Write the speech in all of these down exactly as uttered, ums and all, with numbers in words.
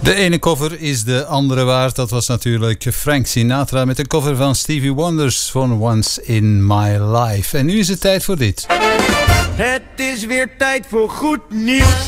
De ene cover is de andere waard. Dat was natuurlijk Frank Sinatra met de cover van Stevie Wonder's van Once in My Life. En nu is het tijd voor dit. Het is weer tijd voor goed nieuws.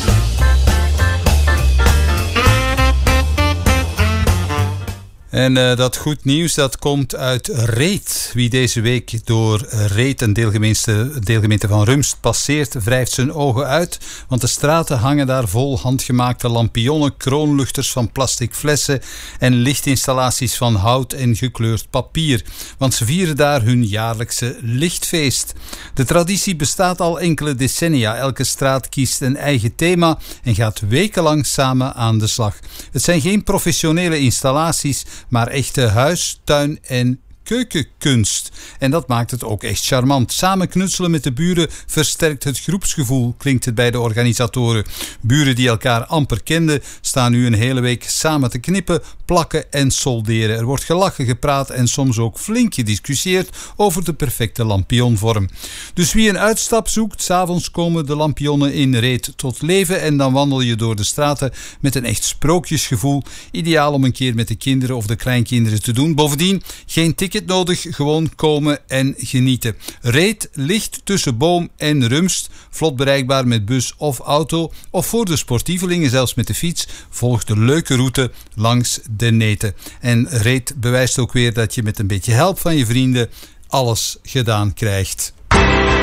En uh, dat goed nieuws dat komt uit Reet. Wie deze week door Reet, een deelgemeente, deelgemeente van Rumst, passeert, wrijft zijn ogen uit. Want de straten hangen daar vol handgemaakte lampionnen, kroonluchters van plastic flessen en lichtinstallaties van hout en gekleurd papier. Want ze vieren daar hun jaarlijkse lichtfeest. De traditie bestaat al enkele decennia. Elke straat kiest een eigen thema en gaat wekenlang samen aan de slag. Het zijn geen professionele installaties, maar echte huis, tuin en keukenkunst. En dat maakt het ook echt charmant. Samen knutselen met de buren versterkt het groepsgevoel, klinkt het bij de organisatoren. Buren die elkaar amper kenden, staan nu een hele week samen te knippen, plakken en solderen. Er wordt gelachen, gepraat en soms ook flink gediscussieerd over de perfecte lampionvorm. Dus wie een uitstap zoekt, 's avonds komen de lampionnen in Reet tot leven en dan wandel je door de straten met een echt sprookjesgevoel. Ideaal om een keer met de kinderen of de kleinkinderen te doen. Bovendien, geen ticket nodig, gewoon komen en genieten. Reet ligt tussen Boom en Rumst, vlot bereikbaar met bus of auto, of voor de sportievelingen zelfs met de fiets. Volg de leuke route langs de Neten. En Reet bewijst ook weer dat je met een beetje help van je vrienden alles gedaan krijgt.